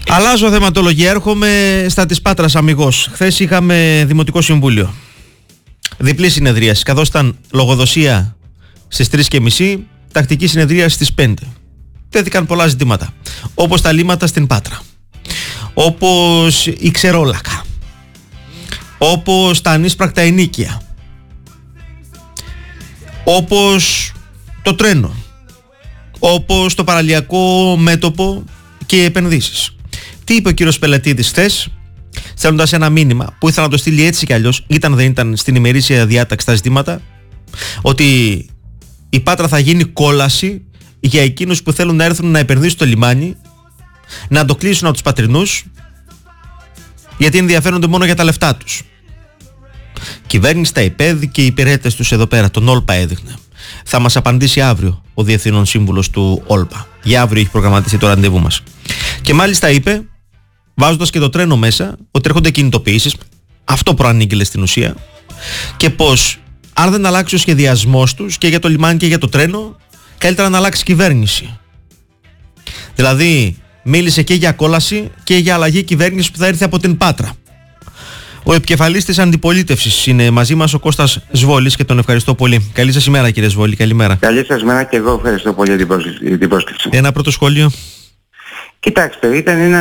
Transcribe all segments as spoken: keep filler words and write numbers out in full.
Αλλάζω θεματολογία, έρχομαι στα της Πάτρας αμιγώς. Χθες είχαμε Δημοτικό Συμβούλιο. Διπλή συνεδρίαση, καθώς ήταν λογοδοσία στις τρεις και μισή, τακτική συνεδρίαση στις πέντε. Τέθηκαν πολλά ζητήματα, όπως τα λίμματα στην Πάτρα, όπως η ξερόλακα, όπως τα ανίσπρακτα ενίκια, όπως το τρένο, όπως το παραλιακό μέτωπο και οι επενδύσεις. Τι είπε ο κύριος Πελετίδης χθες, στέλνοντας ένα μήνυμα που ήθελα να το στείλει έτσι κι αλλιώς, ήταν δεν ήταν στην ημερήσια διάταξη τα ζητήματα, ότι η Πάτρα θα γίνει κόλαση για εκείνους που θέλουν να έρθουν να επενδύσουν στο λιμάνι, να το κλείσουν από τους πατρινούς, γιατί ενδιαφέρονται μόνο για τα λεφτά τους. Κυβέρνηση τα υπέδει και οι υπηρέτες τους εδώ πέρα, τον Όλπα έδειχνε. Θα μας απαντήσει αύριο ο Διευθύνων Σύμβουλος του Όλπα. Για αύριο έχει προγραμματιστεί το ραντεβού μας. Και μάλιστα είπε, βάζοντας και το τρένο μέσα, ότι έρχονται κινητοποιήσεις, αυτό προανήγγειλε στην ουσία, και πως αν δεν αλλάξει ο σχεδιασμός τους και για το λιμάνι και για το τρένο, καλύτερα να αλλάξει κυβέρνηση. Δηλαδή, μίλησε και για κόλαση και για αλλαγή κυβέρνηση που θα έρθει από την Πάτρα. Ο επικεφαλής της αντιπολίτευσης είναι μαζί μας, ο Κώστας Σβόλης, και τον ευχαριστώ πολύ. Καλή σας ημέρα, κύριε Σβόλη, καλημέρα. Καλή σας μέρα και εγώ ευχαριστώ πολύ για την πρόσκληση. Ένα πρώτο σχόλιο. Κοιτάξτε, ήταν ένα,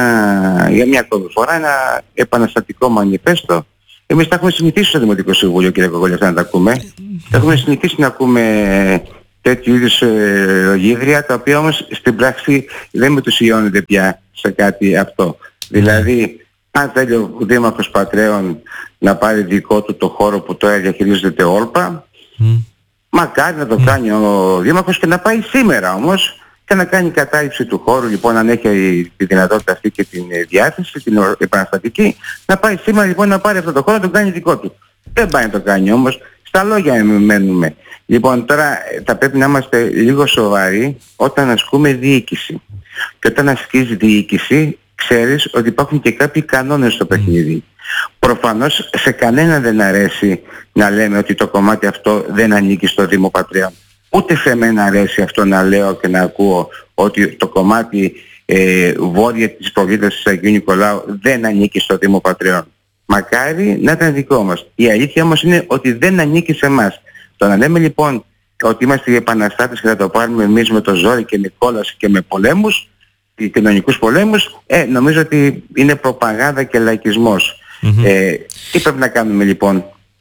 για μια ακόμη φορά ένα επαναστατικό μανιφέστο. Εμείς τα έχουμε συνηθίσει στο Δημοτικό Συμβούλιο, κύριε Κοκόλη, αυτά να τα ακούμε. Τα έχουμε συνηθίσει να ακούμε τέτοιου είδους ε, λογίδρια, τα οποία όμως στην πράξη δεν μετουσιώνονται πια σε κάτι αυτό. Δηλαδή, αν θέλει ο Δήμαρχος Πατρέων να πάρει δικό του το χώρο που τώρα διαχειρίζεται Όλπα, mm. μακάρι να το mm. κάνει ο Δήμαρχος και να πάει σήμερα όμως και να κάνει κατάληψη του χώρου, λοιπόν, αν έχει τη δυνατότητα αυτή και την διάθεση, την επαναστατική, να πάει σήμερα λοιπόν να πάρει αυτό το χώρο να το κάνει δικό του. Δεν πάει να το κάνει όμως, στα λόγια μένουμε. Λοιπόν, τώρα θα πρέπει να είμαστε λίγο σοβαροί όταν ασκούμε διοίκηση. Και όταν ασκείς διοίκηση, ξέρεις ότι υπάρχουν και κάποιοι κανόνες στο παιχνίδι. Προφανώς σε κανένα δεν αρέσει να λέμε ότι το κομμάτι αυτό δεν ανήκει στο Δήμο Πατρέων. Ούτε σε μένα αρέσει αυτό να λέω και να ακούω ότι το κομμάτι ε, βόρεια της προβλήτας της Αγίου Νικολάου δεν ανήκει στο Δήμο Πατρέων. Μακάρι να ήταν δικό μας. Η αλήθεια όμως είναι ότι δεν ανήκει σε εμάς. Το να λέμε λοιπόν ότι είμαστε οι επαναστάτες και θα το πάρουμε εμείς με το ζόρι και με κόλαση και με πολέμους, οι κοινωνικούς πολέμους, ε, νομίζω ότι είναι προπαγάνδα και λαϊκισμός. Mm-hmm. Ε, τι πρέπει να κάνουμε λοιπόν?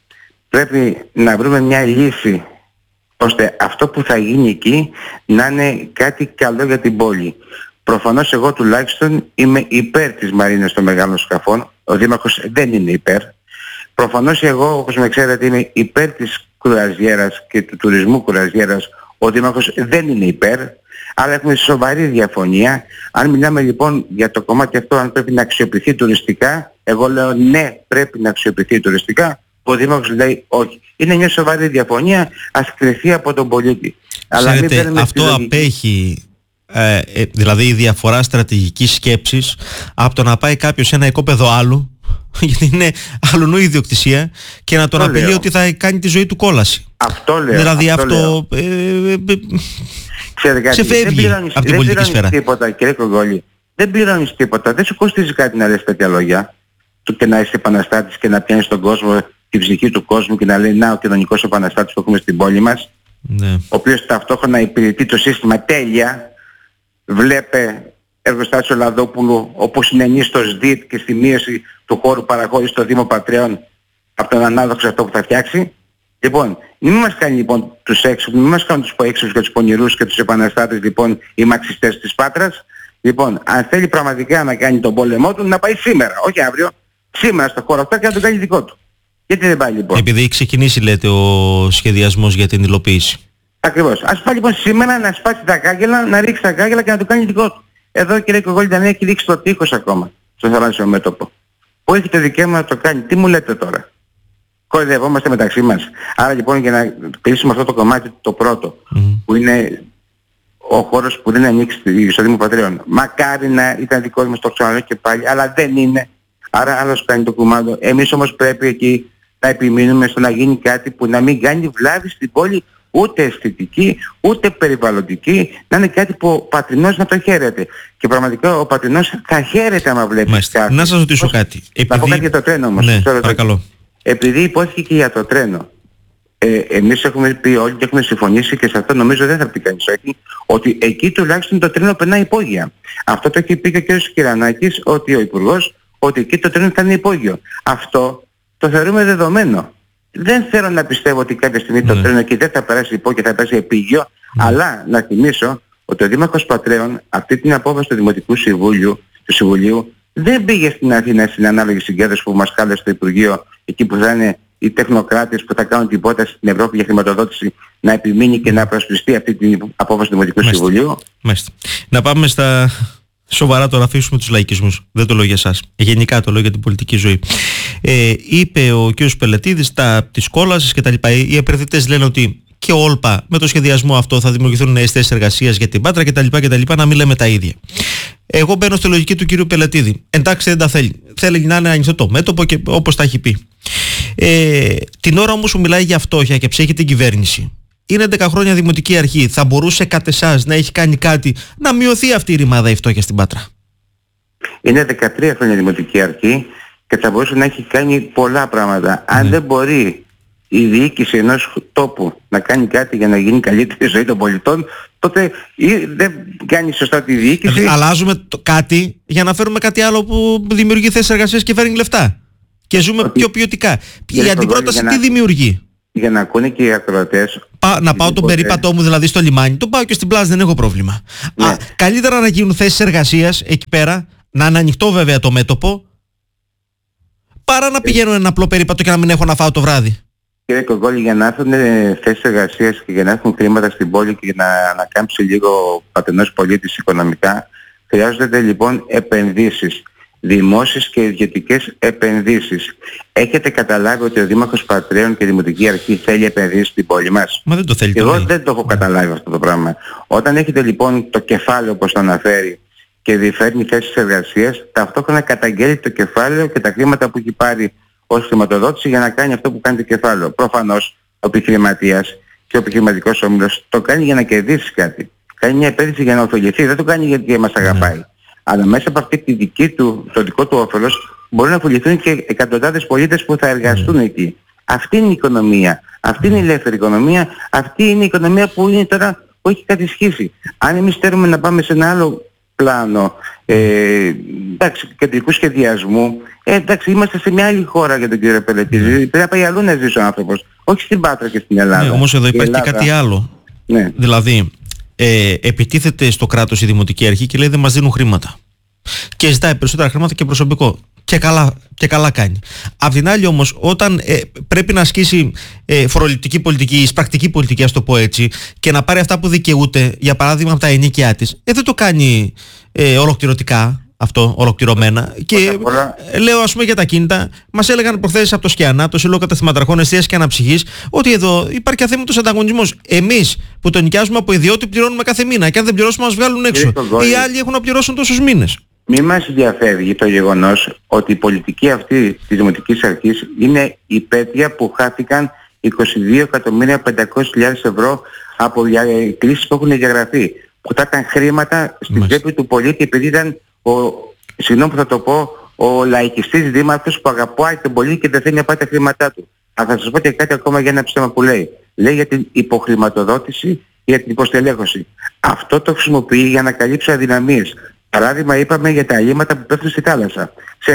Πρέπει να βρούμε μια λύση ώστε αυτό που θα γίνει εκεί να είναι κάτι καλό για την πόλη. Προφανώς εγώ τουλάχιστον είμαι υπέρ της μαρίνας των μεγάλων σκαφών. Ο Δήμαρχος δεν είναι υπέρ. Προφανώς εγώ, όπως με ξέρετε, είμαι υπέρ της κουραζιέρας και του τουρισμού κουραζιέρας. Ο Δήμαρχος δεν είναι υπέρ. Αλλά έχουμε σοβαρή διαφωνία. Αν μιλάμε λοιπόν για το κομμάτι αυτό, αν πρέπει να αξιοποιηθεί τουριστικά, εγώ λέω ναι, πρέπει να αξιοποιηθεί τουριστικά. Ο Δήμαρχος λέει όχι. Είναι μια σοβαρή διαφωνία, ας κρυφθεί από τον πολίτη. Ξέρετε, αλλά αυτό απέχει, ε, ε, δηλαδή η διαφορά στρατηγικής σκέψης, από το να πάει κάποιος σε ένα οικόπεδο άλλου, γιατί είναι αλλονού ιδιοκτησία, και να τον αυτό απειλεί λέω. Ότι θα κάνει τη ζωή του κόλαση. Αυτό λέω. Δηλαδή αυτό, αυτό ε, ε, ε, Ξέρετε κάτι, ξεφεύγει από την πολιτική σφαίρα. Τίποτα, κύριε Κογκόλη. Δεν πληρώνεις τίποτα. Δεν σου κοστίζει κάτι να λες τέτοια λόγια. Του και να είσαι επαναστάτης και να πιάνεις τον κόσμο, την ψυχή του κόσμου, και να λέει να ο κοινωνικός επαναστάτης που έχουμε στην πόλη μας, ναι. Ο οποίος ταυτόχρονα υπηρετεί το σύστημα τέλεια. Βλέπε εργοστάσιο Λαδόπουλου, όπως συνενεί στο ΣΔΙΤ και στη μείωση του χώρου παραχώρησης στο Δήμο Πατρέων από τον ανάδοξο αυτό που θα φτιάξει. Λοιπόν, μην μας κάνει λοιπόν τους έξω, μην μας κάνουν τους ποέξους και τους πονηρούς και τους επαναστάτες λοιπόν οι μαξιστές της Πάτρας. Λοιπόν, αν θέλει πραγματικά να κάνει τον πόλεμό του, να πάει σήμερα, όχι αύριο, σήμερα στο χώρο αυτό και να τον κάνει δικό του. Γιατί δεν πάει λοιπόν? Επειδή έχει ξεκινήσει, λέτε, ο σχεδιασμός για την υλοποίηση. Ακριβώς. Ας πάει λοιπόν σήμερα να σπάσει τα κάγκελα, να ρίξει τα κάγκελα και να το κάνει δικό του. Εδώ, κύριε Κογκόλη, δεν έχει ρίξει το τείχος ακόμα στο θαλάσσιο μέτωπο. Που έχει το δικαίωμα να το κάνει. Τι μου λέτε τώρα? Κορυδευόμαστε μεταξύ μας. Άρα λοιπόν, για να κλείσουμε αυτό το κομμάτι το πρώτο, mm. που είναι ο χώρος που δεν ανήκει στο Δήμο Πατρέων. Μακάρι να ήταν δικός μας, το ξαναλέω και πάλι, αλλά δεν είναι. Άρα άλλος κάνει το κουμάντο. Εμείς όμως πρέπει εκεί να επιμείνουμε στο να γίνει κάτι που να μην κάνει βλάβη στην πόλη ούτε αισθητική, ούτε περιβαλλοντική, να είναι κάτι που ο πατρινός να το χαίρεται. Και πραγματικά ο πατρινός θα χαίρεται άμα βλέπει κάτι. Να σας ρωτήσω κάτι. Επειδή... Να πω κάτι για το τρένο όμως. Ναι, παρακαλώ. Επειδή υπόθηκε και για το τρένο, ε, εμείς έχουμε πει όλοι και έχουμε συμφωνήσει και σε αυτό νομίζω δεν θα πει κανείς όχι, ότι εκεί τουλάχιστον το τρένο περνάει υπόγεια. Αυτό το έχει πει και ο κ. Κυρανάκης, ότι ο Υπουργός, ότι εκεί το τρένο θα είναι υπόγειο. Αυτό το θεωρούμε δεδομένο. Δεν θέλω να πιστεύω ότι κάποια στιγμή mm. το τρένο εκεί δεν θα περάσει υπόγειο, θα περάσει επίγειο, mm. αλλά να θυμίσω ότι ο Δήμαρχος Πατρέων αυτή την απόφαση του Δημοτικού Συμβούλου, του Συμβουλίου δεν πήγε στην Αθήνα στην ανάλογη συγκέντρωση που μας κάλεσε στο Υπουργείο, εκεί που θα είναι οι τεχνοκράτες που θα κάνουν την πρόταση στην Ευρώπη για χρηματοδότηση, να επιμείνει και να προσπιστεί αυτή την απόφαση του Δημοτικού Μάλιστα. Συμβουλίου. Μάλιστα. Να πάμε στα σοβαρά τώρα, αφήσουμε τους λαϊκισμούς. Δεν το λέω για εσάς. Γενικά το λέω για την πολιτική ζωή. Ε, είπε ο κ. Πελετίδης τα της κόλασης και τα λοιπά. Οι επενδυτές λένε ότι και όλπα με το σχεδιασμό αυτό θα δημιουργηθούν νέες θέσεις εργασίας για την Πάτρα κτλ. κτλ. Να μην λέμε τα ίδια. Εγώ μπαίνω στη λογική του κ. Πελετίδη. Εντάξει, δεν τα θέλει. Θέλει να είναι ανοιχτό το μέτωπο και όπως τα έχει πει. Ε, την ώρα όμως που μιλάει για φτώχεια και ψέχει την κυβέρνηση, είναι έντεκα χρόνια δημοτική αρχή. Θα μπορούσε κατ' εσάς να έχει κάνει κάτι να μειωθεί αυτή η ρημάδα η φτώχεια στην Πάτρα? Είναι δεκατρία χρόνια δημοτική αρχή και θα μπορούσε να έχει κάνει πολλά πράγματα. Ναι. Αν δεν μπορεί η διοίκηση ενός τόπου να κάνει κάτι για να γίνει καλύτερη η ζωή των πολιτών, τότε ή δεν κάνει σωστά τη διοίκηση. Δηλαδή, αλλάζουμε το κάτι για να φέρουμε κάτι άλλο που δημιουργεί θέσεις εργασίας και φέρνει λεφτά. Και ζούμε ότι πιο ποιοτικά. Η αντιπρόταση τι να... δημιουργεί? Για να ακούνε και οι ακροατές. Πα, να πάω τον ποτέ... περίπατό μου δηλαδή στο λιμάνι, τον πάω και στην πλάζα, δεν έχω πρόβλημα. Ναι. Α, καλύτερα να γίνουν θέσεις εργασίας εκεί πέρα, να είναι ανοιχτό βέβαια το μέτωπο, παρά να πηγαίνω ένα απλό περίπατο και να μην έχω να φάω το βράδυ. Κύριε Κογκόλη, για να έρθουν θέσεις εργασίας και για να έχουν χρήματα στην πόλη και για να ανακάμψει λίγο ο πατρινός πολίτης οικονομικά, χρειάζονται λοιπόν επενδύσεις. Δημόσιες και ιδιωτικές επενδύσεις. Έχετε καταλάβει ότι ο Δήμαρχος Πατρέων και η Δημοτική Αρχή θέλει επενδύσεις στην πόλη μας? Μα δεν το θέλει. Εγώ δεν το έχω καταλάβει αυτό το πράγμα. Όταν έχετε λοιπόν το κεφάλαιο όπως το αναφέρει και διφέρνει θέσεις εργασίας, ταυτόχρονα καταγγέλει το κεφάλαιο και τα χρήματα που έχει πάρει ως χρηματοδότηση για να κάνει αυτό που κάνει το κεφάλαιο. Προφανώς ο επιχειρηματίας και ο επιχειρηματικός όμιλος το κάνει για να κερδίσει κάτι. Κάνει μια επένδυση για να ωφεληθεί, δεν το κάνει γιατί μας αγαπάει. Mm. Αλλά μέσα από αυτή τη δική του, το δικό του όφελος μπορεί να ωφεληθούν και εκατοντάδες πολίτες που θα εργαστούν mm. εκεί. Αυτή είναι η οικονομία. Αυτή είναι η ελεύθερη οικονομία. Αυτή είναι η οικονομία που είναι τώρα που έχει κατησχίσει. Αν εμείς θέλουμε να πάμε σε ένα άλλο πλάνο ε, εντάξει, κεντρικού σχεδιασμού, ε, εντάξει, είμαστε σε μια άλλη χώρα για τον κύριο Πελετίδη. Mm. Πρέπει να πάει αλλού να ζήσει ο άνθρωπος. Όχι στην Πάτρα και στην Ελλάδα. Ναι, όμως εδώ υπάρχει Ελλάδα... και κάτι άλλο. Ναι. Δηλαδή, Ε, επιτίθεται στο κράτος η Δημοτική Αρχή και λέει δεν μας δίνουν χρήματα και ζητάει περισσότερα χρήματα και προσωπικό και καλά, και καλά κάνει. Απ' την άλλη όμως όταν ε, πρέπει να ασκήσει ε, φορολογική πολιτική, εισπρακτική πολιτική, ας το πω έτσι, και να πάρει αυτά που δικαιούται, για παράδειγμα από τα ενίκια της, ε, δεν το κάνει ε, ολοκληρωτικά αυτό, ολοκληρωμένα. Και λέω ας πούμε για τα κίνητα, μας έλεγαν προχθές από το ΣΚΙΑΝΑ, το Σύλλογο Καταστηματαρχών Εστίας και Αναψυχής, ότι εδώ υπάρχει αθέμητος ανταγωνισμός. Εμείς που τον νοικιάζουμε από ιδιώτη πληρώνουμε κάθε μήνα και αν δεν πληρώσουμε μας βγάλουν έξω. Οι άλλοι έχουν να πληρώσουν τόσους μήνες. Μη μας διαφεύγει το γεγονός ότι η πολιτική αυτή της Δημοτικής Αρχής είναι η πέτεια που χάθηκαν είκοσι δύο εκατομμύρια πεντακόσιες χιλιάδες ευρώ από κλήσεις που έχουν διαγραφεί. Που θα ήταν χρήματα στην τσέπη του πολίτη επειδή ήταν ο, συγγνώμη που θα το πω, ο λαϊκιστής δήμαρχος που αγαπάει τον πολίτη και δεν θέλει να πάρει τα χρήματά του. Αλλά θα σας πω και κάτι ακόμα για ένα ψέμα που λέει. Λέει για την υποχρηματοδότηση, για την υποστελέχωση. Αυτό το χρησιμοποιεί για να καλύψει αδυναμίες. Παράδειγμα είπαμε για τα αλλείμματα που πέφτουν στη θάλασσα.